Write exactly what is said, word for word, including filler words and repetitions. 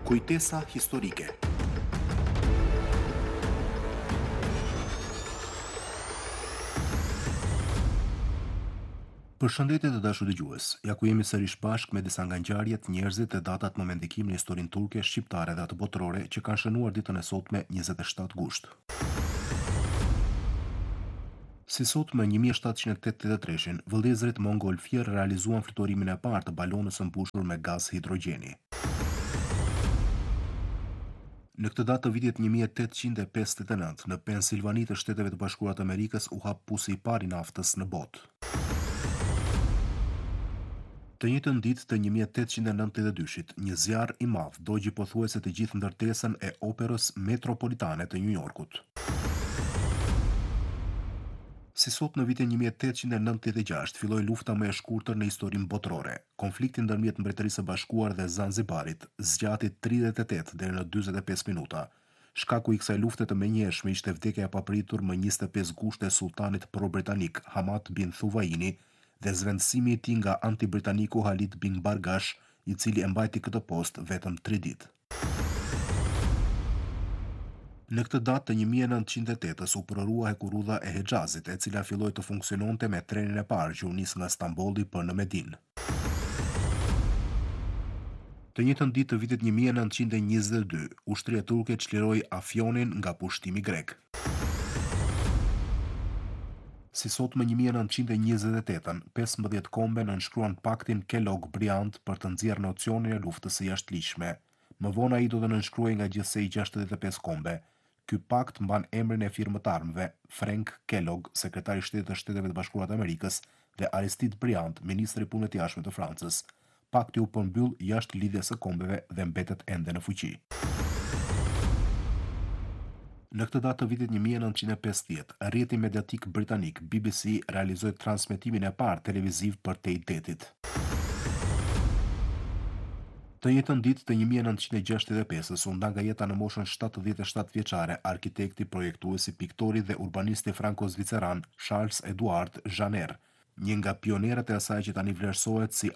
Kujtesa historike. Përshëndetje të dashur dëgjues. Ja ku jemi sërish bashkë me disa nga ngjarjet, njerëzit e datat më me ndikim në historinë turke, shqiptare dhe atë botërore që kanë shënuar ditën e sotme njëzet e shtatë gusht. Si sot më një mijë shtatëqind e tetëdhjetë e tre, vëllezërit mongolfier realizuan fluturorimin e parë të balonës së mbushur me gaz hidrogjeni. Në këtë datë të vitit një mijë tetëqind e pesëdhjetë e nëntë, në Pensilvani të Shteteve të Bashkuara të Amerikës u hap pusi i parë i naftës në botë. Të njëjtën ditë të një mijë tetëqind e nëntëdhjetë e dyshit, një zjarr i madh dogji pothuajse të gjithë ndërtesën e operës metropolitane të New Yorkut. Si sot në vitin një mijë tetëqind e nëntëdhjetë e gjashtë filloi lufta më e shkurtër në historinë botërore. Konflikti ndërmjet Mbretërisë së Bashkuar dhe Zanzibarit zgjati tridhjetë e tetë deri në dyzet e pesë minuta. Shkaku i kësaj lufte të menjëhershme ishte vdekja e papritur më njëzet e pesë gusht e sultanit pro-britanik Hamad bin Thuwaini dhe zvendësimi i tij nga anti-britaniku Khalid bin Bargash, i cili e mbajti këtë postë vetëm tri ditë. Në këtë datë të një mijë nëntëqind e tetës u prorua hekurudha e Hexhazit, e cila filloi të funksiononte me trenin e parë që u nis nga Stambolli për në Medinë. Të njëjtën ditë të vitit një mijë nëntëqind e njëzet e dy, ushtria turke çliroi Afjonin nga pushtimi grek. Si sot më një mijë nëntëqind e njëzet e tetën, pesëmbëdhjetë kombe nënshkruan paktin Kellogg-Briand për të nxjerrë nocionin e luftës së jashtëligjshme. Më vonë ai do të nënshkruajë nga gjithsej gjashtëdhjetë e pesë kombe. Ky pakt mban emrin e firmëtarëve Frank Kellogg, sekretari i shtetit të Shteteve të Bashkuara të Amerikës, dhe Aristide Briand, ministri i punëve të jashtme të Francës. Pakti u përmbyll jashtë lidhjes së kombeve dhe mbetet ende në fuqi. Në këtë datë të vitit një mijë nëntëqind e pesëdhjetë, rrjeti mediatik britanik B B C realizoi transmetimin e parë televiziv për te i detit. Të njëjtën ditë të një mijë nëntëqind e gjashtëdhjetë e pesës u nda nga jeta në moshën shtatëdhjetë e shtatë vjeçare arkitekti, projektuesi, piktori dhe urbanisti franko-zviceran Charles Eduard Janer, një nga pionerët e asaj që tani vlerësohet si